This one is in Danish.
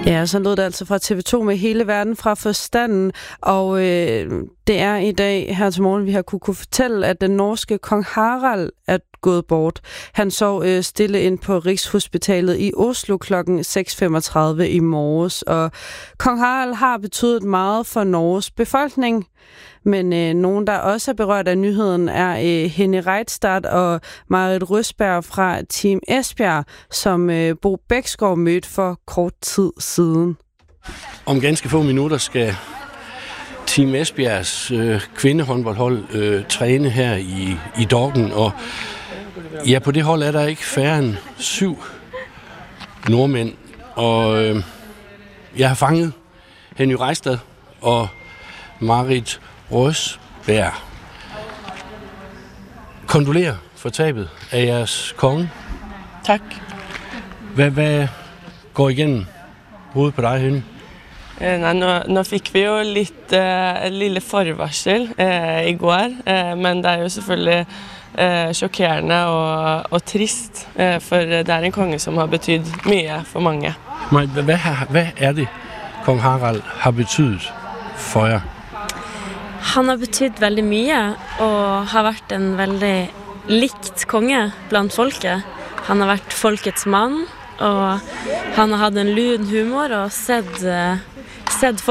Ja, så lød det altså fra TV2 med hele verden fra forstanden, og det er i dag her til morgen, vi har kunne fortælle, at den norske kong Harald er gået bort. Han sov stille ind på Rigshospitalet i Oslo klokken 6:35 i morges, og kong Harald har betydet meget for Norges befolkning. Men nogen, der også er berørt af nyheden, er Henny Reitstad og Marit Røsberg fra Team Esbjerg, som Bo Bæksgaard mødte for kort tid siden. Om ganske få minutter skal Team Esbjergs kvindehåndboldhold træne her i Dorken, og ja, på det hold er der ikke færre end 7 nordmænd, og jeg har fanget Henny Reitstad og Marit Røsberg. Kondolerer for tabet af jeres konge. Tak. Hvad går igennem hovedet på dig, Henny? Nå fik vi jo et lille forvarsel i går, men det jo selvfølgelig chockerende og trist, for det en konge, som har betydet mye for mange. Men hvad er det, kong Harald har betydet for jer? Han har betydet veldig mye, og har vært en veldig likt konge blant folket. Han har vært folkets mann, og han har hatt en lun humor og sett